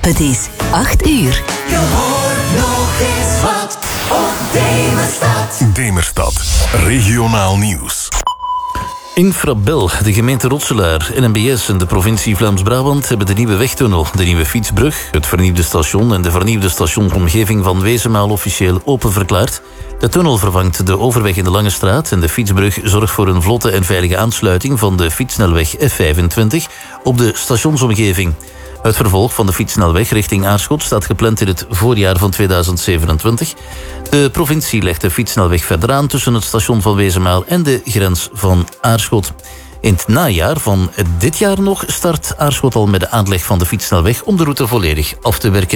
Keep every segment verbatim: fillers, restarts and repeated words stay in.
Het is acht uur. Je hoort nog eens wat op Demerstad. Demerstad, regionaal nieuws. Infrabel, de gemeente Rotselaar, N M B S en de provincie Vlaams-Brabant hebben de nieuwe wegtunnel, de nieuwe fietsbrug, het vernieuwde station en de vernieuwde stationsomgeving van Wezenmaal officieel open verklaard. De tunnel vervangt de overweg in de Lange Straat en de fietsbrug zorgt voor een vlotte en veilige aansluiting van de fietssnelweg F vijfentwintig op de stationsomgeving. Het vervolg van de fietssnelweg richting Aarschot staat gepland in het voorjaar van tweeduizend zevenentwintig. De provincie legt de fietssnelweg verder aan tussen het station van Wezenmaal en de grens van Aarschot. In het najaar van dit jaar nog start Aarschot al met de aanleg van de fietssnelweg om de route volledig af te werken.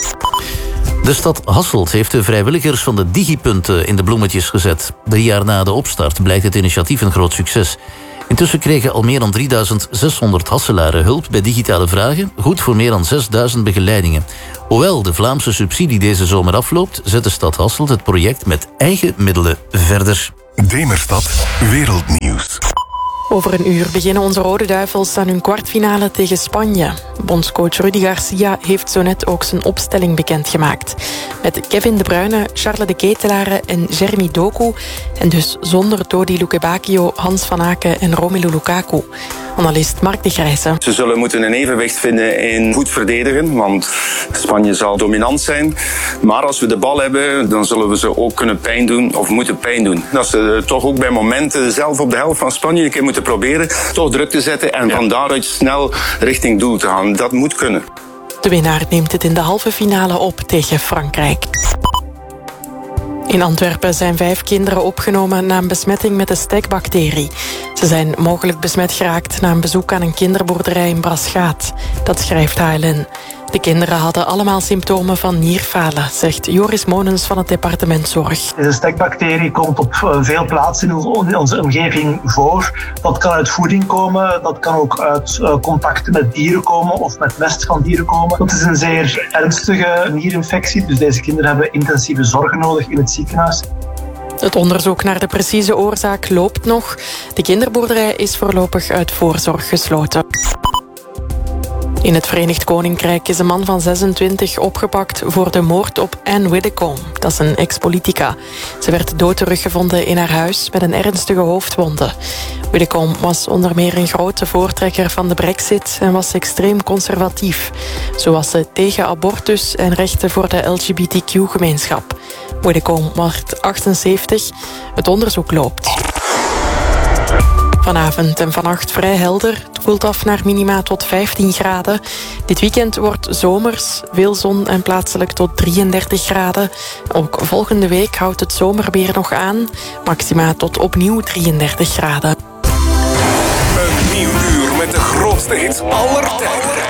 De stad Hasselt heeft de vrijwilligers van de digipunten in de bloemetjes gezet. Drie jaar na de opstart blijkt het initiatief een groot succes. Intussen kregen al meer dan drieduizend zeshonderd Hasselaren hulp bij digitale vragen, goed voor meer dan zesduizend begeleidingen. Hoewel de Vlaamse subsidie deze zomer afloopt, zet de stad Hasselt het project met eigen middelen verder. Demerstad, wereldnieuws. Over een uur beginnen onze Rode Duivels aan hun kwartfinale tegen Spanje. Bondscoach Rudy Garcia heeft zo net ook zijn opstelling bekendgemaakt. Met Kevin De Bruyne, Charles de Ketelaere en Jeremy Doku. En dus zonder Dodi Lukebakio, Hans van Aken en Romelu Lukaku. Analist Mark de Grijze. Ze zullen moeten een evenwicht vinden in goed verdedigen, want Spanje zal dominant zijn. Maar als we de bal hebben, dan zullen we ze ook kunnen pijn doen of moeten pijn doen. Dat ze toch ook bij momenten zelf op de helft van Spanje een keer moeten proberen toch druk te zetten en van daaruit snel richting doel te gaan. Dat moet kunnen. De winnaar neemt het in de halve finale op tegen Frankrijk. In Antwerpen zijn vijf kinderen opgenomen na een besmetting met de stekbacterie. Ze zijn mogelijk besmet geraakt na een bezoek aan een kinderboerderij in Braschaat. Dat schrijft H L N. De kinderen hadden allemaal symptomen van nierfalen, zegt Joris Monens van het departement Zorg. De stekbacterie komt op veel plaatsen in onze omgeving voor. Dat kan uit voeding komen, dat kan ook uit contacten met dieren komen of met mest van dieren komen. Dat is een zeer ernstige nierinfectie, dus deze kinderen hebben intensieve zorg nodig in het ziekenhuis. Het onderzoek naar de precieze oorzaak loopt nog. De kinderboerderij is voorlopig uit voorzorg gesloten. In het Verenigd Koninkrijk is een man van zesentwintig opgepakt voor de moord op Anne Widdecombe. Dat is een ex-politica. Ze werd dood teruggevonden in haar huis met een ernstige hoofdwonde. Widdecombe was onder meer een grote voortrekker van de Brexit en was extreem conservatief. Zo was ze tegen abortus en rechten voor de L G B T Q-gemeenschap. Widdecombe wordt achtenzeventig. Het onderzoek loopt. Vanavond en vannacht vrij helder. Het koelt af naar minima tot vijftien graden. Dit weekend wordt zomers, veel zon en plaatselijk tot drieëndertig graden. Ook volgende week houdt het zomerweer nog aan. Maxima tot opnieuw drieëndertig graden. Een nieuw uur met de grootste hits aller tijden.